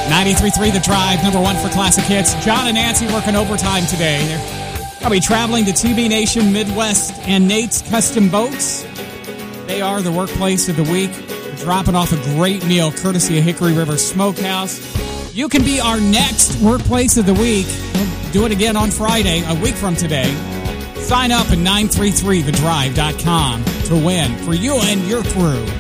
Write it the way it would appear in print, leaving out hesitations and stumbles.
93.3 The Drive, number one for classic hits. John and Nancy working overtime today. They'll be traveling to TB Nation Midwest and Nate's Custom Boats. They are the workplace of the week. They're dropping off a great meal courtesy of Hickory River Smokehouse. You can be our next workplace of the week. We'll do it again on Friday, a week from today. Sign up at 933thedrive.com to win for you and your crew.